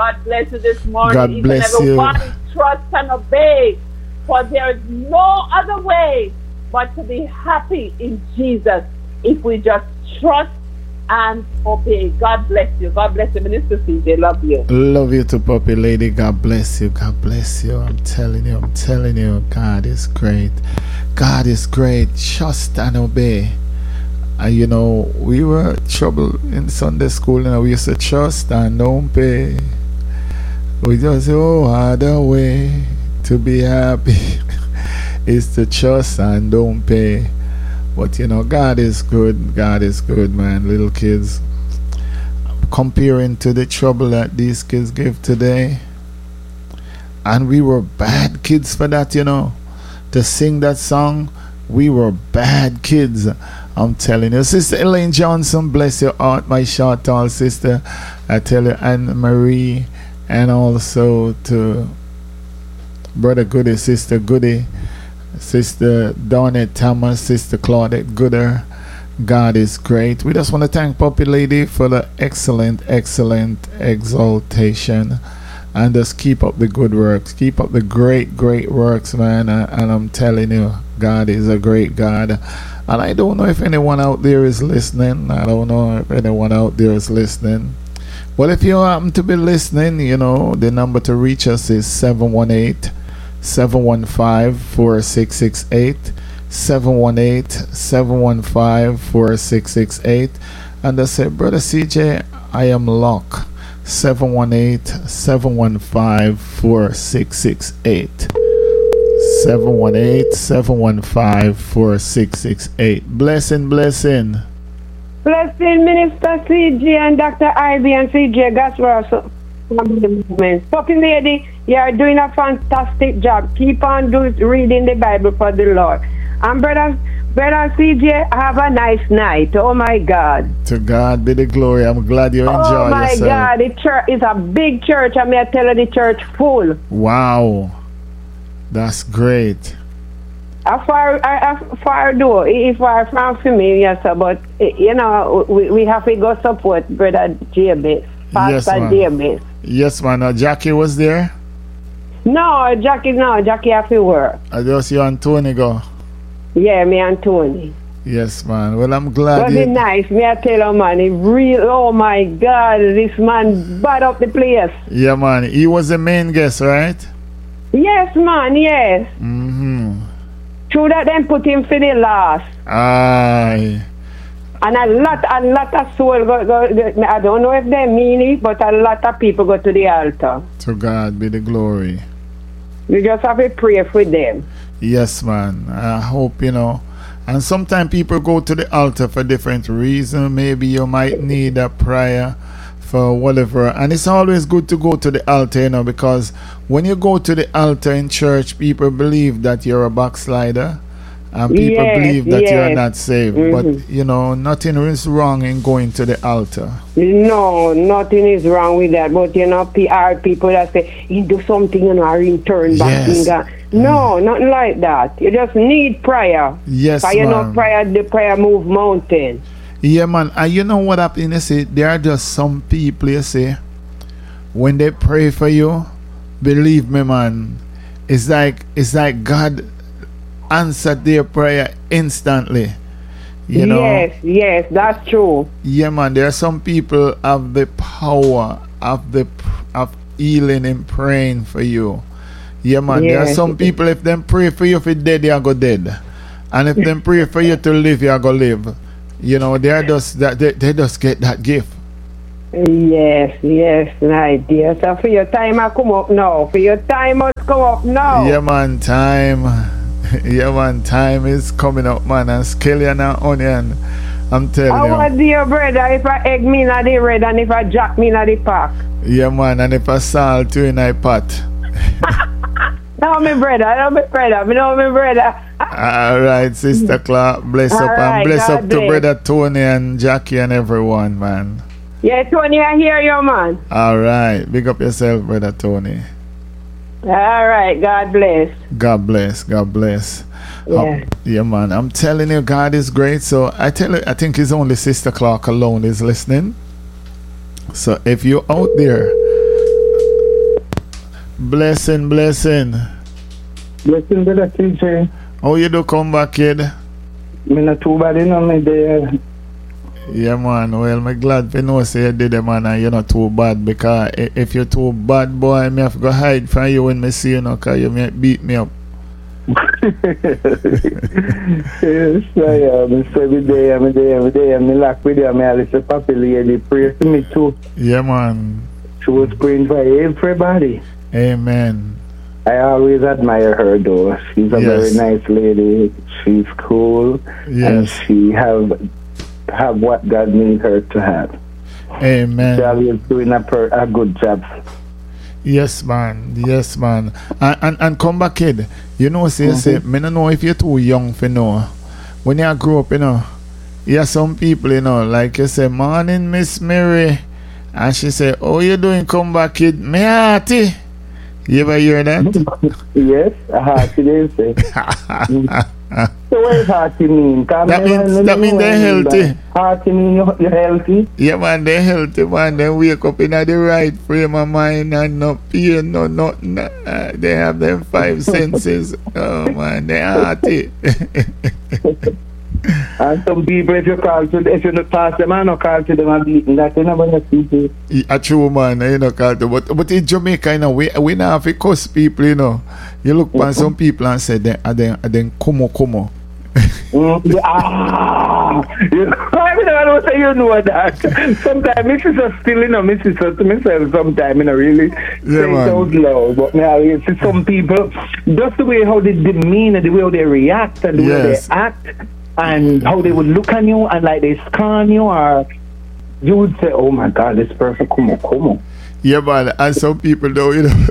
God bless you this morning. God Each bless and every you. one trust and obey. For there is no other way but to be happy in Jesus if we just trust and obey. God bless you. God bless you, Minister CJ. Love you. Love you too, puppy lady. God bless you. God bless you. I'm telling you, God is great. God is great. Trust and obey. And you know, we were trouble in Sunday school, and we used to trust and don't pay. We just other way to be happy is to trust and don't pay. But you know, God is good. God is good, man. Little kids, comparing to the trouble that these kids give today, and we were bad kids for that, you know, to sing that song. We were bad kids, I'm telling you. Sister Elaine Johnson, bless your heart, my short tall sister. I tell you, Anne Marie, and also to Brother Goody, Sister Goody, Sister Donette Thomas, Sister Claudette Gooder. God is great. We just want to thank Puppy Lady for the excellent exaltation, and just keep up the good works, keep up the great works, man. And I'm telling you, God is a great God. And I don't know if anyone out there is listening. Well, if you happen to be listening, you know, the number to reach us is 718-715-4668, 718-715-4668. And I say, Brother CJ, I am locked. 718-715-4668. 718-715-4668. Blessing. Blessing, Minister CJ and Dr. Ivy and CJ Gasper. Talking lady, you are doing a fantastic job. Keep on reading the Bible for the Lord. And brother CJ, have a nice night. Oh my God. To God be the glory. I'm glad you enjoy yourself. Oh my God, the church is a big church. I may tell you, the church full. Wow. That's great. Far though, it's far from me, yes, but you know, we have to go support Brother Jabez, Pastor Jabez. Yes, man. Jackie was there? No, Jackie have to work. I just you and Tony go. Yeah, me and Tony. Yes, man. Well, I'm glad. But it's nice. Me I tell you, man, it real. Oh my God, this man bad up the place. Yeah, man. He was the main guest, right? Yes, man. Yes. True that them put him for the last. Aye. And a lot of soul go. I don't know if they mean it, but a lot of people go to the altar. To God be the glory. You just have to pray for them. Yes, man. I hope, you know. And sometimes people go to the altar for different reasons. Maybe you might need a prayer for whatever. And it's always good to go to the altar, you know, because when you go to the altar in church, people believe that you're a backslider. And people believe that you're not saved. But, you know, nothing is wrong in going to the altar. No, nothing is wrong with that. But, you know, people that say, you do something, you know, or you turn back. No, nothing like that. You just need prayer. Yes, man. You know, the prayer move mountain. Yeah, man. And you know what happened? You see, there are just some people, you see, when they pray for you, believe me, man, it's like God answered their prayer instantly. You know? Yes, that's true. Yeah, man. There are some people have the power of healing and praying for you. Yeah, man. There are some people, if them pray for you for dead, you are go dead. And if them pray for you to live, you are go live. You know, they are just that they just get that gift. Yes, my dear. So for your time I come up now. Yeah, man, time. Yeah, man, time is coming up, man. And scallion and onion, I'm telling you. Our dear brother, if I egg me in the red and if I jack me in the pack. Yeah, man, and if I salt you in a pot. No, my brother. All right, Sister Clark, bless up and bless up to Brother Tony and Jackie and everyone, man. Yeah, Tony, I hear you, man. All right, big up yourself, Brother Tony. All right, God bless. God bless. Yeah. Yeah, man, I'm telling you, God is great. So I think it's only Sister Clark alone is listening. So if you're out there, Blessing. Blessing, brother TJ. How you do come back, kid? Me not too bad, you know, me there. Yeah, man. Well, me glad to know say you did it, man, and you're not too bad. Because if you're too bad, boy, me have to go hide from you when me see you, know, because you may beat me up. Yes, I am. So every day, I'm locked with you. I'm a little Papa lady. Pray for me too. Yeah, man. She was praying for everybody. Amen. I always admire her though. She's a very nice lady. She's cool. And she have what God needs her to have. Amen. She always doing a good job. Yes, man. And come back, kid. You know, say, me don't know if you're too young for know. When you grow up, you know, some people, you know, like you say, morning, Miss Mary. And she say, oh, you doing? Come back, kid. Me hearty. You ever hear that? Yes, hearty, they say. So what does hearty mean? That means they're healthy. Hearty mean you're healthy? Yeah, man, they're healthy, man. They wake up in the right frame of mind and no pain, no nothing. They have them 5 senses. Oh, man, they're hearty. And some people, if you not pass them, I don't call to them and beating that. You never see it. Yeah, true, man. You know, call to, but in Jamaica, you know, we not have to cuss people, you know. You look at some people and say, then como. I don't say you know that. Sometimes Mrs. is still, you know, Mrs. to myself sometimes, you know, really say it out loud. But now you see some people, just the way how they demean and the way how they react and the way they act and how they would look at you and like they scan you, or you would say, oh my God, this person, como. Yeah, man, and some people though, you know,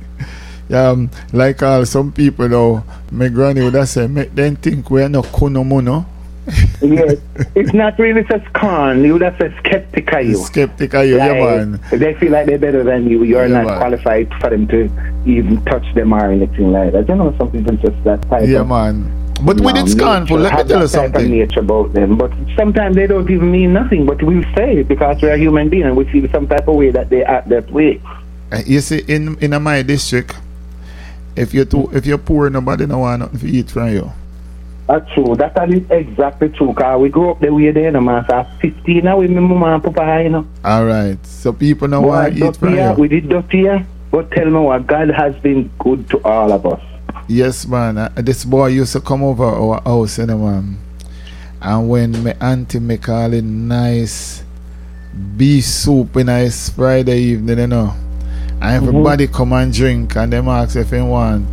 like some people though, my granny would have said, make them think we're not kunomuno. Yes, it's not really so scorn. You would have said skeptical you. Yeah, man. They feel like they're better than you. You're not qualified for them to even touch them or anything like that. You know, some people just that type. Yeah, man. But we did scornful. Let me tell you something. Nature about them, but sometimes they don't even mean nothing. But we say it because we're a human being and we feel some type of way that they act that way. You see, in my district, if you're poor, nobody no want nothing to eat from you. That's true. That is exactly true. Cause we grew up the way there, no man. So 15 now with my mama and papa, you know. All right. So people know want to eat from you. We did that here, but tell me what, God has been good to all of us. Yes, man. This boy used to come over our house, you know, man. And when my auntie make all the nice beef soup in a Friday evening, you know, and everybody come and drink, and them ask if they want.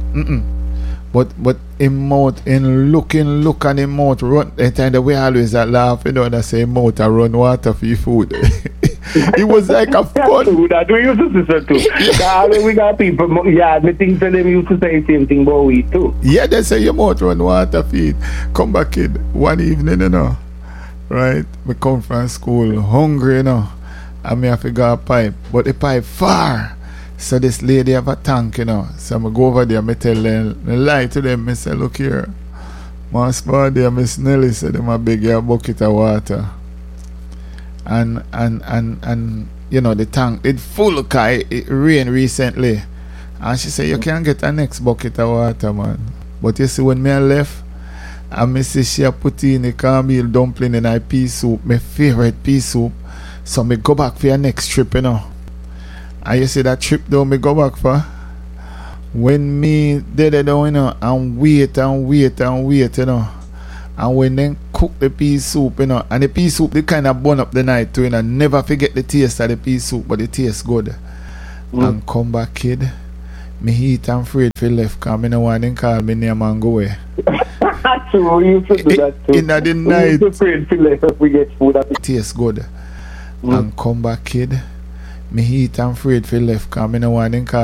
But in mouth, in look and in mouth run. The time that we always laugh, you know, that say mouth and run water for your food. It was like a fun. That we used to say too. We got people, I think for them used to say the same thing about we too. Yeah, they say your mouth run water feed. Come back, kid. One evening, you know, right? We come from school hungry, you know, and me have to go a pipe, but the pipe far. So this lady have a tank, you know. So I go over there, I tell them, I lie to them, I say, look here. My spot there, Miss Nelly said, I'm a big bucket of water. And you know, the tank, it full, because it rained recently. And she said, you can't get a next bucket of water, man. But you see, when me left, and me see she put in the cornmeal dumpling in a pea soup, my favorite pea soup. So me go back for your next trip, you know. And you see that trip though me go back for, when me did it down, you know, and wait, you know, and when they cook the pea soup, you know, and the pea soup they kind of burn up the night too, you know, never forget the taste of the pea soup, but it tastes good. And come back, kid, me eat and afraid for left, because me no want them call me name and go away. True, we used to do that too. In the night, we used to afraid for left if we get food. It tastes good. And come back, kid. Me eat and afraid for left, because I don't want them call